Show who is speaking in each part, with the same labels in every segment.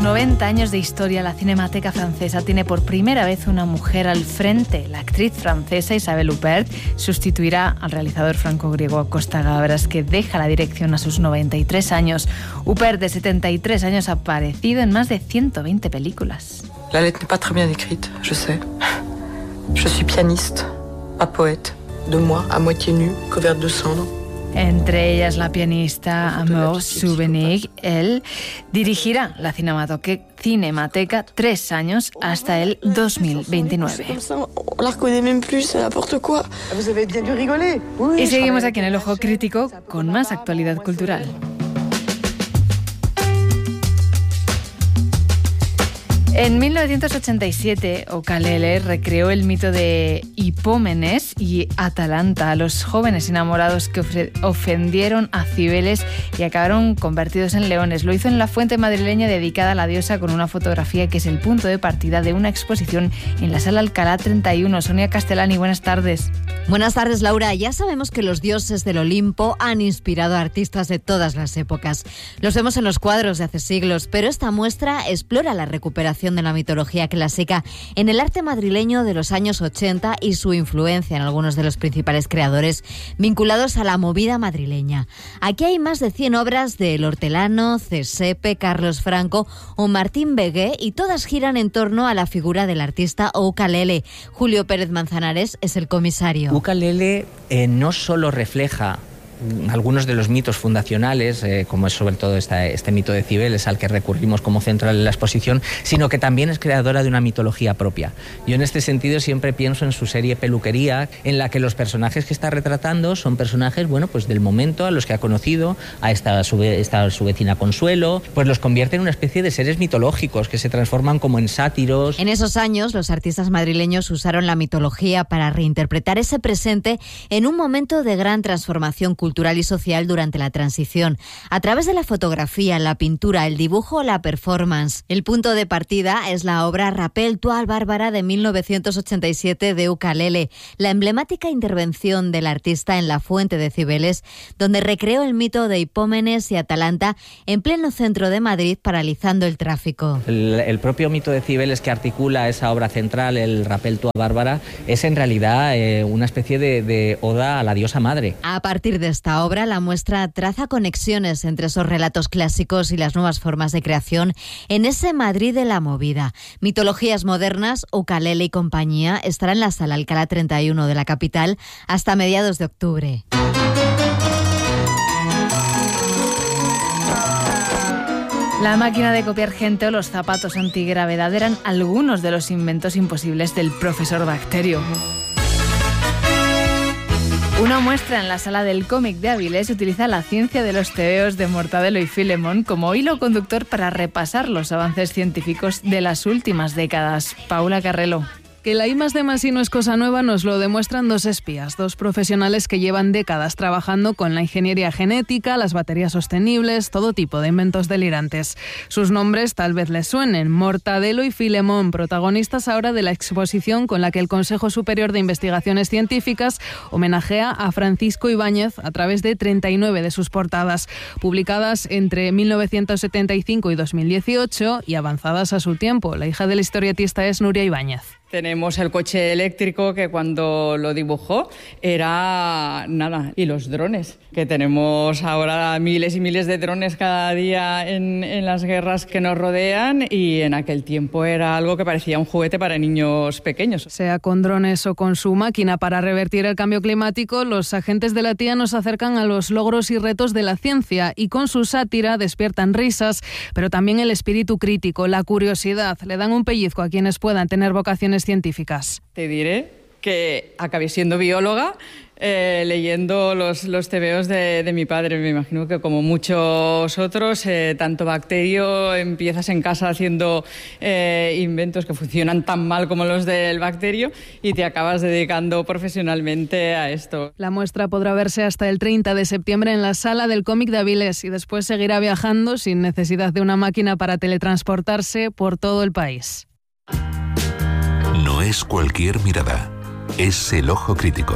Speaker 1: 90 años de historia, la Cinemateca francesa tiene por primera vez una mujer al frente. La actriz francesa Isabelle Huppert sustituirá al realizador franco-griego Costa Gavras, que deja la dirección a sus 93 años. Huppert, de 73 años, ha aparecido en más de 120 películas.
Speaker 2: La lettre n'est pas très bien écrite, je sais. Je suis pianiste, pas poète. De moi, à moitié nu, couverte de cendres.
Speaker 1: Entre ellas la pianista Amour Souvenir. Él dirigirá la Cinemateca 3 años hasta el 2029. Y seguimos aquí en El Ojo Crítico con más actualidad cultural. En 1987, Okalele recreó el mito de Hipómenes y Atalanta, los jóvenes enamorados que ofendieron a Cibeles y acabaron convertidos en leones. Lo hizo en la fuente madrileña dedicada a la diosa, con una fotografía que es el punto de partida de una exposición en la Sala Alcalá 31. Sonia Castellani, buenas tardes.
Speaker 3: Buenas tardes, Laura. Ya sabemos que los dioses del Olimpo han inspirado a artistas de todas las épocas. Los vemos en los cuadros de hace siglos, pero esta muestra explora la recuperación de la mitología clásica en el arte madrileño de los años 80 y su influencia en algunos de los principales creadores vinculados a la movida madrileña. Aquí hay más de 100 obras de El Hortelano, Cesepe, Carlos Franco o Martín Begué, y todas giran en torno a la figura del artista Okalele. Julio Pérez Manzanares es el comisario.
Speaker 4: Ukalele no solo refleja algunos de los mitos fundacionales, como es sobre todo este mito de Cibeles al que recurrimos como central en la exposición, sino que también es creadora de una mitología propia. Yo en este sentido siempre pienso en su serie Peluquería, en la que los personajes que está retratando son personajes, bueno, pues del momento, a los que ha conocido, a esta su vecina Consuelo, pues los convierte en una especie de seres mitológicos que se transforman como en sátiros.
Speaker 3: En esos años, los artistas madrileños usaron la mitología para reinterpretar ese presente en un momento de gran transformación cultural y social durante la transición, a través de la fotografía, la pintura, el dibujo o la performance. El punto de partida es la obra Rappel toi Bárbara de 1987 de Ukalele, la emblemática intervención del artista en la fuente de Cibeles, donde recreó el mito de Hipómenes y Atalanta en pleno centro de Madrid, paralizando el tráfico.
Speaker 4: El propio mito de Cibeles que articula esa obra central, el Rappel toi Bárbara, es en realidad una especie de oda a la diosa madre.
Speaker 3: A partir de esta obra, la muestra traza conexiones entre esos relatos clásicos y las nuevas formas de creación en ese Madrid de la movida. Mitologías modernas, Ukalele y compañía estará en la Sala Alcalá 31 de la capital hasta mediados de octubre.
Speaker 1: La máquina de copiar gente o los zapatos antigravedad eran algunos de los inventos imposibles del profesor Bacterio. Una muestra en la Sala del Cómic de Avilés utiliza la ciencia de los tebeos de Mortadelo y Filemón como hilo conductor para repasar los avances científicos de las últimas décadas. Paula Carrelo.
Speaker 5: Que la I+D+I no es cosa nueva nos lo demuestran dos espías, dos profesionales que llevan décadas trabajando con la ingeniería genética, las baterías sostenibles, todo tipo de inventos delirantes. Sus nombres tal vez les suenen: Mortadelo y Filemón, protagonistas ahora de la exposición con la que el Consejo Superior de Investigaciones Científicas homenajea a Francisco Ibáñez a través de 39 de sus portadas, publicadas entre 1975 y 2018 y avanzadas a su tiempo. La hija del historietista es Nuria Ibáñez.
Speaker 6: Tenemos el coche eléctrico, que cuando lo dibujó era nada, y los drones, que tenemos ahora miles y miles de drones cada día en las guerras que nos rodean, y en aquel tiempo era algo que parecía un juguete para niños pequeños.
Speaker 5: Sea con drones o con su máquina para revertir el cambio climático, los agentes de la TIA nos acercan a los logros y retos de la ciencia, y con su sátira despiertan risas, pero también el espíritu crítico, la curiosidad. Le dan un pellizco a quienes puedan tener vocaciones científicas.
Speaker 6: Te diré que acabé siendo bióloga leyendo los tebeos de mi padre. Me imagino que como muchos otros, tanto Bacterio, empiezas en casa haciendo inventos que funcionan tan mal como los del Bacterio y te acabas dedicando profesionalmente a esto.
Speaker 5: La muestra podrá verse hasta el 30 de septiembre en la Sala del Cómic de Avilés y después seguirá viajando sin necesidad de una máquina para teletransportarse por todo el país.
Speaker 7: No es cualquier mirada, es El Ojo Crítico.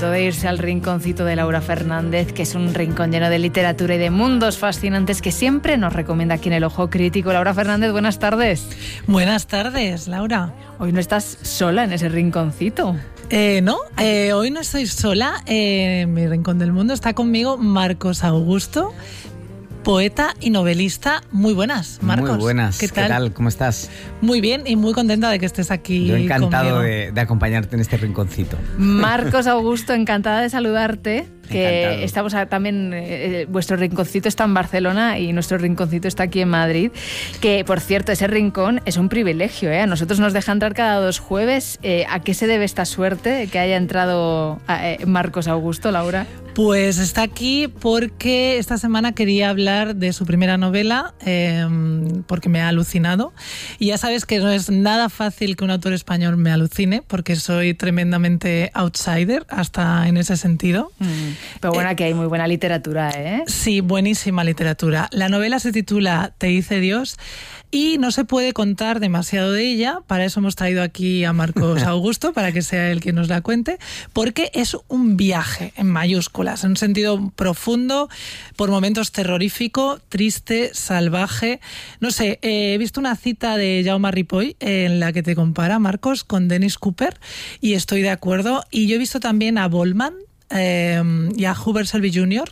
Speaker 1: momento de irse al rinconcito de Laura Fernández, que es un rincón lleno de literatura y de mundos fascinantes que siempre nos recomienda aquí en El Ojo Crítico. Laura Fernández, buenas tardes.
Speaker 8: Buenas tardes, Laura.
Speaker 1: Hoy no estás sola en ese rinconcito.
Speaker 8: No, hoy no estoy sola. En mi rincón del mundo está conmigo Marcos Augusto, poeta y novelista. Muy buenas, Marcos.
Speaker 9: Muy buenas.
Speaker 8: ¿Qué tal?
Speaker 9: ¿Cómo estás?
Speaker 8: Muy bien y muy contenta de que estés aquí.
Speaker 9: Yo encantado
Speaker 8: conmigo.
Speaker 9: de acompañarte en este rinconcito.
Speaker 1: Marcos Augusto, encantada de saludarte. Que
Speaker 9: Encantado.
Speaker 1: estamos también, vuestro rinconcito está en Barcelona y nuestro rinconcito está aquí en Madrid. Que, por cierto, ese rincón es un privilegio, ¿eh? A nosotros nos deja entrar cada 2 jueves. ¿A qué se debe esta suerte que haya entrado Marcos Augusto, Laura?
Speaker 8: Pues está aquí porque esta semana quería hablar de su primera novela, porque me ha alucinado. Y ya sabes que no es nada fácil que un autor español me alucine, porque soy tremendamente outsider, hasta en ese sentido.
Speaker 1: Pero bueno, aquí hay muy buena literatura, ¿eh?
Speaker 8: Sí, buenísima literatura. La novela se titula Te dice Dios y no se puede contar demasiado de ella. Para eso hemos traído aquí a Marcos Augusto, para que sea él quien nos la cuente, porque es un viaje en mayúsculas, en un sentido profundo, por momentos terrorífico, triste, salvaje. No sé, he visto una cita de Jaume Ripoll en la que te compara, Marcos, con Dennis Cooper, y estoy de acuerdo. Y yo he visto también a Bollman y a Hubert Selby Jr.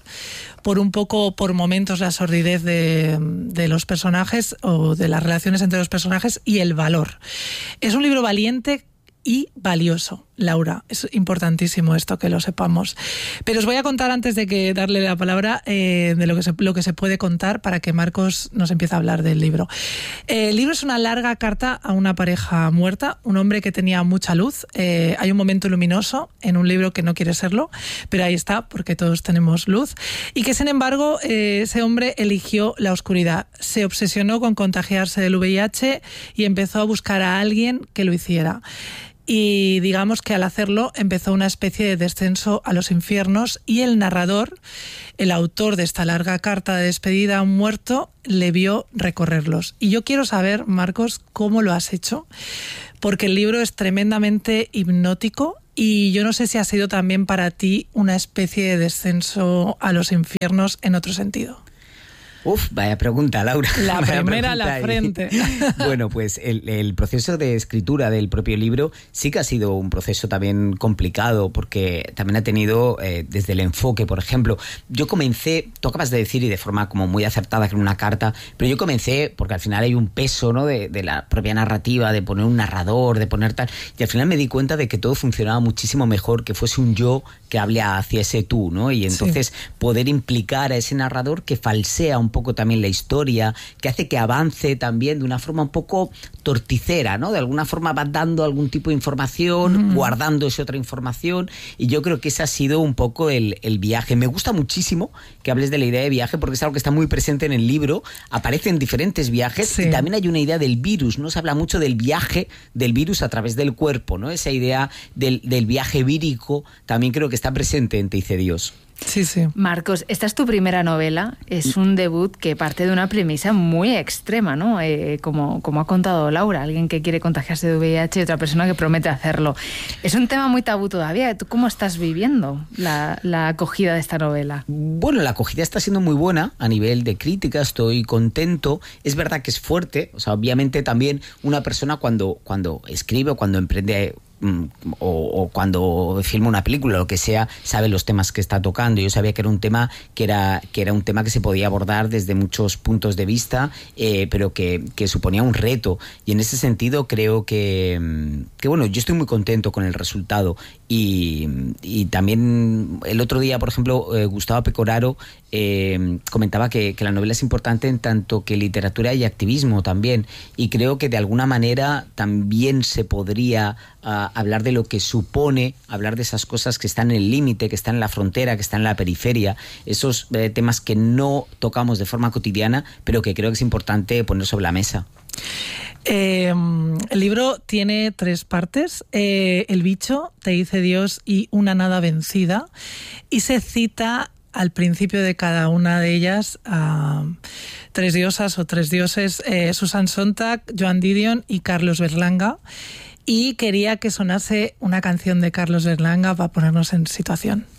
Speaker 8: por momentos la sordidez de los personajes o de las relaciones entre los personajes y el valor. Es un libro valiente y valioso, Laura. Es importantísimo esto que lo sepamos. Pero os voy a contar, antes de que darle la palabra, de lo que se puede contar, para que Marcos nos empiece a hablar del libro. El libro es una larga carta a una pareja muerta, un hombre que tenía mucha luz. Hay un momento luminoso en un libro que no quiere serlo, pero ahí está, porque todos tenemos luz. Y que, sin embargo, ese hombre eligió la oscuridad. Se obsesionó con contagiarse del VIH y empezó a buscar a alguien que lo hiciera. Y digamos que al hacerlo empezó una especie de descenso a los infiernos, y el narrador, el autor de esta larga carta de despedida a un muerto, le vio recorrerlos. Y yo quiero saber, Marcos, cómo lo has hecho, porque el libro es tremendamente hipnótico y yo no sé si ha sido también para ti una especie de descenso a los infiernos en otro sentido.
Speaker 9: Uf, vaya pregunta, Laura.
Speaker 8: La
Speaker 9: Vaya
Speaker 8: primera a
Speaker 9: pregunta
Speaker 8: la
Speaker 9: ahí.
Speaker 8: frente.
Speaker 9: Bueno, pues el proceso de escritura del propio libro sí que ha sido un proceso también complicado, porque también ha tenido, desde el enfoque, por ejemplo, yo comencé, tú acabas de decir, y de forma como muy acertada, que en una carta, pero yo comencé, porque al final hay un peso, ¿no?, de la propia narrativa, de poner un narrador, de poner tal, y al final me di cuenta de que todo funcionaba muchísimo mejor que fuese un yo que hable hacia ese tú, ¿no? Y entonces poder implicar a ese narrador que falsea un poco también la historia, que hace que avance también de una forma un poco torticera, ¿no? De alguna forma va dando algún tipo de información, guardando esa otra información, y yo creo que ese ha sido un poco el viaje. Me gusta muchísimo que hables de la idea de viaje, porque es algo que está muy presente en el libro, aparecen diferentes viajes, y también hay una idea del virus, ¿no? Se habla mucho del viaje del virus a través del cuerpo, ¿no? Esa idea del viaje vírico también creo que está presente en Te dice Dios.
Speaker 8: Sí, sí.
Speaker 1: Marcos, esta es tu primera novela, es un debut que parte de una premisa muy extrema, ¿no? Como ha contado Laura, alguien que quiere contagiarse de VIH y otra persona que promete hacerlo. Es un tema muy tabú todavía. ¿Tú cómo estás viviendo la acogida de esta novela?
Speaker 9: Bueno, la acogida está siendo muy buena a nivel de crítica, estoy contento. Es verdad que es fuerte, o sea, obviamente también una persona cuando escribe o cuando emprende o cuando filma una película, lo que sea, sabe los temas que está tocando. Yo sabía que era un tema que era un tema que se podía abordar desde muchos puntos de vista, pero que suponía un reto, y en ese sentido creo que bueno, yo estoy muy contento con el resultado. Y también el otro día, por ejemplo, Gustavo Pecoraro comentaba que la novela es importante en tanto que literatura y activismo también, y creo que de alguna manera también se podría hablar de lo que supone, hablar de esas cosas que están en el límite, que están en la frontera, que están en la periferia, esos temas que no tocamos de forma cotidiana, pero que creo que es importante poner sobre la mesa.
Speaker 8: El libro tiene 3 partes: El bicho, Te dice Dios y Una nada vencida, y se cita al principio de cada una de ellas a 3 diosas o 3 dioses, Susan Sontag, Joan Didion y Carlos Berlanga. y quería que sonase una canción de Carlos Berlanga para ponernos en situación.